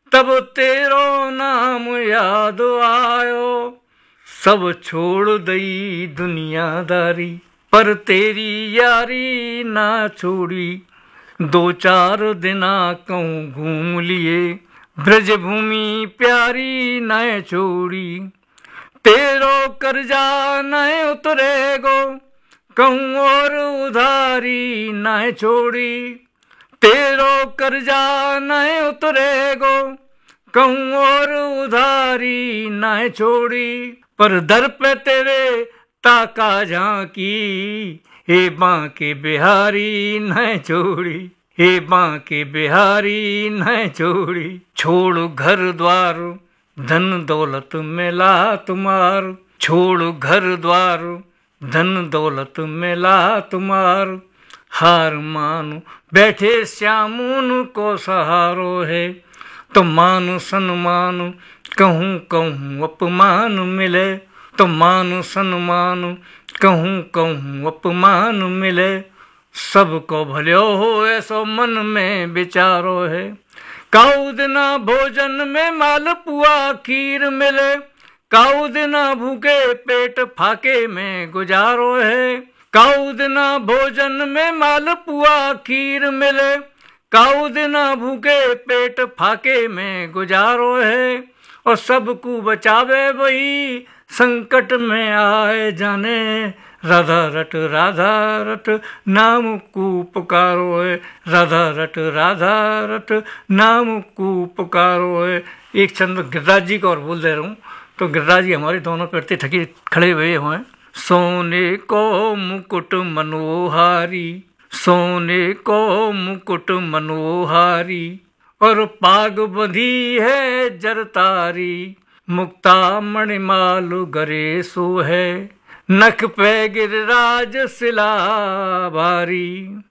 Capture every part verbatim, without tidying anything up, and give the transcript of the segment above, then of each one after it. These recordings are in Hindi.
तब तेरो नाम याद आयो। सब छोड़ दई दुनियादारी, पर तेरी यारी ना छोड़ी। दो चार दिना कहूँ घूम लिए, ब्रज भूमि प्यारी न छोड़ी। तेरो कर्जा न उतरेगो, कहूँ और उधारी न छोड़ी। तेरो कर्जा न उतरेगो, कहूँ और उधारी न छोड़ी। पर दर पे तेरे ताका झांकी, हे बांके बिहारी न छोड़ी। हे बांके बिहारी न छोड़ी। छोड़ घर द्वार धन दौलत मिला तुम्हार, छोड़ घर द्वार धन दौलत मिला तुम्हार। हार मानो बैठे श्यामुन को सहारो है, तो मान सन्मान कहूँ कहूँ अपमान मिले। तो मान सन्मान कहूँ कहूँ अपमान मिले। सबको भलो हो ऐसो मन में विचारो है, काऊ दिना भोजन में मालपुआ खीर मिले। काऊ दिना भूखे पेट फाके में गुजारो है, काऊ दिना भोजन में मालपुआ खीर मिले। काऊ दिना भूखे पेट फाके में गुजारो है। और सबको बचावे वही संकट में आए जाने। राधा रट राधा रट नाम को पुकारो है, राधा रट राधा रट नाम को पुकारो है। एक छंद गिरिराज जी को और बोल दे रहा हूँ। तो गिरिराज जी हमारे दोनों करते ठकी खड़े हुए हुए हैं। सोने को मुकुट मनोहारी, सोने को मुकुट मनोहारी। और पाग बंधी है जरतारी, मुक्ता मणिमाल गरे सो है। नख पे गिरिराज सिला भारी,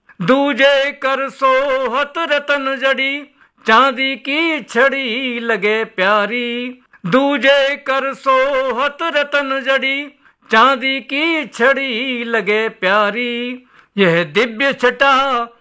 दूजे कर सोहत रतन जड़ी। चांदी की छड़ी लगे प्यारी, दूजे कर सोहत रतन जड़ी। चांदी की छड़ी लगे प्यारी। यह दिव्य छटा